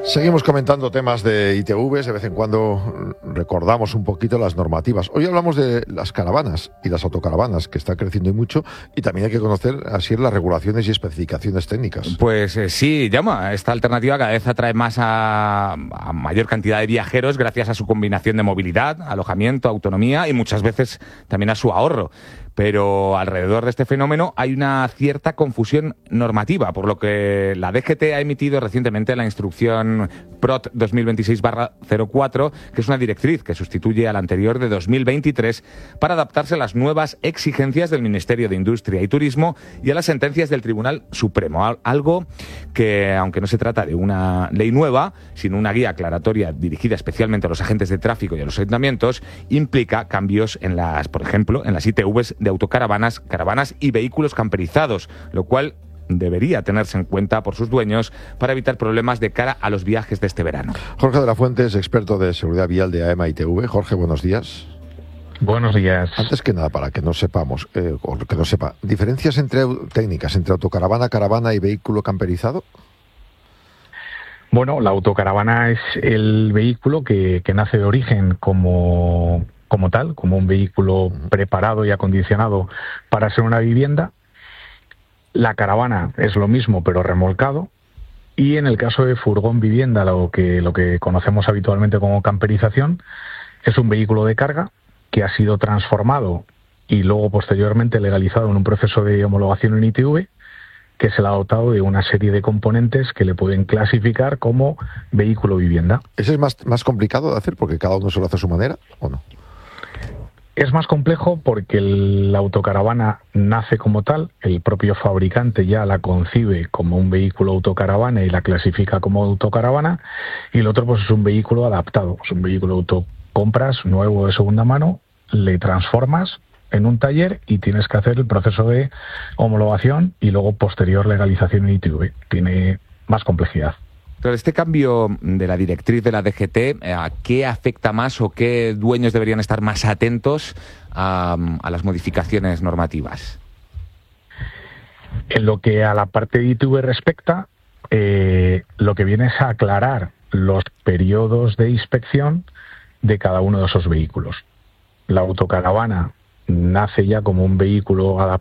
Seguimos comentando temas de ITVs, de vez en cuando recordamos un poquito las normativas. Hoy hablamos de las caravanas y las autocaravanas, que está creciendo y mucho, y también hay que conocer así las regulaciones y especificaciones técnicas. Pues sí, Jaume, esta alternativa cada vez atrae más a mayor cantidad de viajeros gracias a su combinación de movilidad, alojamiento, autonomía y muchas veces también a su ahorro. Pero alrededor de este fenómeno hay una cierta confusión normativa, por lo que la DGT ha emitido recientemente la instrucción PROT 2026/04, que es una directriz que sustituye a la anterior de 2023 para adaptarse a las nuevas exigencias del Ministerio de Industria y Turismo y a las sentencias del Tribunal Supremo. Algo que, aunque no se trata de una ley nueva, sino una guía aclaratoria dirigida especialmente a los agentes de tráfico y a los ayuntamientos, implica cambios en por ejemplo, en las ITVs de autocaravanas, caravanas y vehículos camperizados, lo cual debería tenerse en cuenta por sus dueños para evitar problemas de cara a los viajes de este verano. Jorge de la Fuente es experto de seguridad vial de AEMA ITV. Jorge, buenos días. Buenos días. Antes que nada, para que no sepamos, o que no sepa, ¿diferencias técnicas entre autocaravana, caravana y vehículo camperizado? Bueno, la autocaravana es el vehículo que nace de origen como tal, como un vehículo preparado y acondicionado para ser una vivienda. La caravana es lo mismo, pero remolcado. Y en el caso de furgón vivienda, lo que conocemos habitualmente como camperización, es un vehículo de carga que ha sido transformado y luego posteriormente legalizado en un proceso de homologación en ITV, que se le ha dotado de una serie de componentes que le pueden clasificar como vehículo vivienda. ¿Ese es más complicado de hacer porque cada uno se lo hace a su manera o no? Es más complejo porque la autocaravana nace como tal, el propio fabricante ya la concibe como un vehículo autocaravana y la clasifica como autocaravana, y el otro pues es un vehículo adaptado, es un vehículo compras nuevo de segunda mano, le transformas en un taller y tienes que hacer el proceso de homologación y luego posterior legalización en ITV. Tiene más complejidad. Entonces, este cambio de la directriz de la DGT, ¿a qué afecta más o qué dueños deberían estar más atentos a las modificaciones normativas? En lo que a la parte de ITV respecta, lo que viene es a aclarar los periodos de inspección de cada uno de esos vehículos. La autocaravana nace ya como un vehículo